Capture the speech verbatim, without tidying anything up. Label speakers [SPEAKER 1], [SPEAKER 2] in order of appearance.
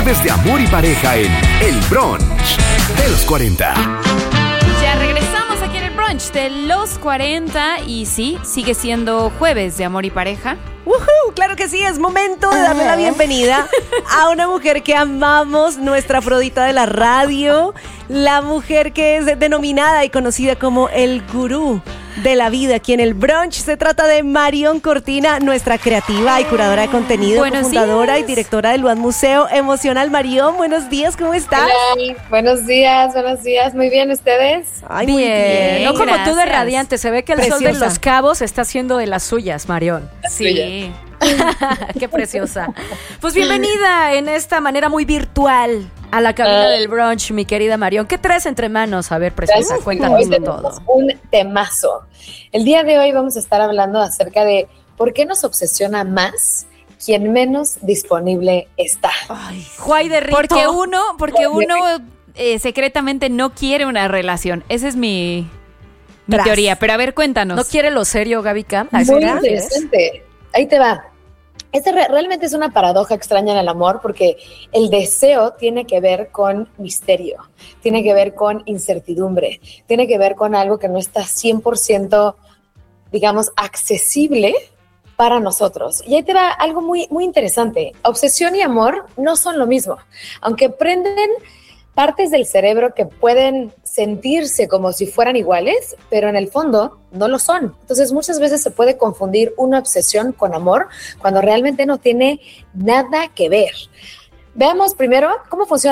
[SPEAKER 1] jueves de amor y pareja en El Brunch de los cuarenta.
[SPEAKER 2] Ya regresamos aquí en El Brunch de los cuarenta y sí, sigue siendo jueves de amor y pareja.
[SPEAKER 3] ¡Woohoo! Claro que sí, es momento de darle la bienvenida a una mujer que amamos, nuestra Afrodita de la radio, la mujer que es denominada y conocida como el gurú de la vida aquí en El Brunch. Se trata de Marion Cortina, nuestra creativa y curadora de contenido,
[SPEAKER 2] Buenos
[SPEAKER 3] fundadora
[SPEAKER 2] días.
[SPEAKER 3] y directora del One Museo Emocional. Marion, buenos días, ¿cómo estás?
[SPEAKER 4] Hola, buenos días, buenos días. Muy bien, ¿ustedes?
[SPEAKER 3] Ay, muy bien.
[SPEAKER 5] No como tú de
[SPEAKER 2] gracias.
[SPEAKER 5] radiante, se ve que el sol
[SPEAKER 3] Preciosa.
[SPEAKER 5] de Los Cabos está haciendo de las suyas, Marion.
[SPEAKER 2] Sí.
[SPEAKER 5] Qué preciosa. Pues bienvenida en esta manera muy virtual a la cabina
[SPEAKER 4] Ah.
[SPEAKER 5] del brunch, mi querida Marion. ¿Qué traes entre manos? A ver, preciosa,
[SPEAKER 4] Gracias.
[SPEAKER 5] cuéntanos
[SPEAKER 4] Hoy
[SPEAKER 5] de
[SPEAKER 4] tenemos
[SPEAKER 5] todo.
[SPEAKER 4] un temazo. El día de hoy vamos a estar hablando acerca de por qué nos obsesiona más quien menos disponible está.
[SPEAKER 5] Juay de Rito.
[SPEAKER 2] Porque uno, porque uno eh, secretamente no quiere una relación. Esa es mi, mi
[SPEAKER 3] Tras.
[SPEAKER 2] teoría. Pero a ver, cuéntanos.
[SPEAKER 5] ¿No quiere lo serio, Gaby Cam? ¿A
[SPEAKER 4] Muy
[SPEAKER 5] eso te refieres?
[SPEAKER 4] interesante. Ahí te va. Este re- realmente es una paradoja extraña en el amor porque el deseo tiene que ver con misterio, tiene que ver con incertidumbre, tiene que ver con algo que no está cien por ciento, digamos, accesible para nosotros. Y ahí te va algo muy, muy interesante. Obsesión y amor no son lo mismo. Aunque prenden partes del cerebro que pueden sentirse como si fueran iguales, pero en el fondo no lo son. Entonces muchas veces se puede confundir una obsesión con amor cuando realmente no tiene nada que ver. Veamos primero cómo funciona